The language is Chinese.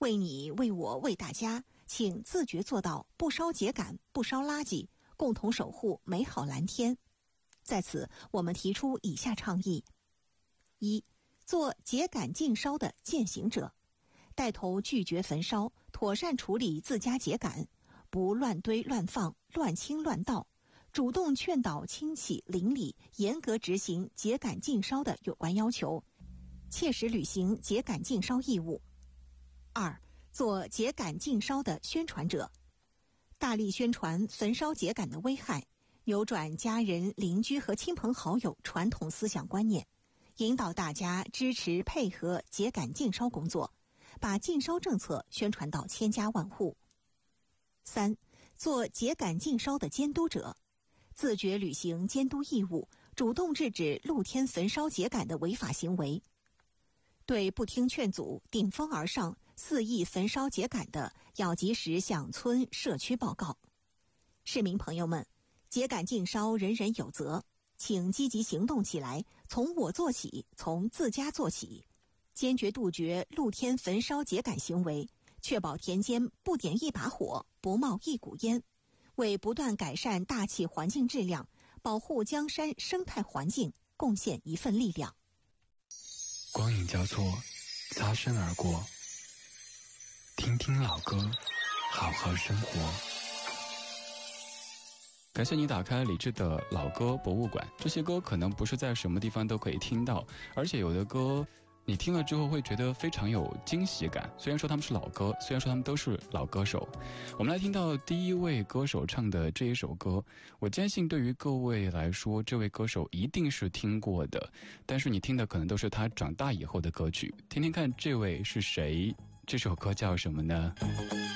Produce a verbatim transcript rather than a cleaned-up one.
为你为我为大家，请自觉做到不烧秸秆不烧垃圾，共同守护美好蓝天。在此我们提出以下倡议：一、做秸秆禁烧的践行者，带头拒绝焚烧，妥善处理自家秸秆，不乱堆乱放乱倾乱倒，主动劝导亲戚邻里严格执行秸秆禁烧的有关要求，切实履行秸秆禁烧义务。二、做秸秆禁烧的宣传者，大力宣传焚烧秸秆的危害，扭转家人、邻居和亲朋好友传统思想观念，引导大家支持配合秸秆禁烧工作，把禁烧政策宣传到千家万户。三、做秸秆禁烧的监督者，自觉履行监督义务，主动制止露天焚烧秸秆的违法行为。对不听劝阻、顶风而上、肆意焚烧秸秆的，要及时向村社区报告。市民朋友们，秸秆禁烧人人有责，请积极行动起来，从我做起，从自家做起，坚决杜绝露天焚烧秸秆行为，确保田间不点一把火，不冒一股烟，为不断改善大气环境质量，保护江山生态环境贡献一份力量。 光影交错，擦身而过，听听老歌，好好生活。 感谢你打开理智的老歌博物馆，这些歌可能不是在什么地方都可以听到，而且有的歌你听了之后会觉得非常有惊喜感，虽然说他们是老歌，虽然说他们都是老歌手。我们来听到第一位歌手唱的这一首歌，我坚信对于各位来说，这位歌手一定是听过的，但是你听的可能都是他长大以后的歌曲。听听看这位是谁，这首歌叫什么呢？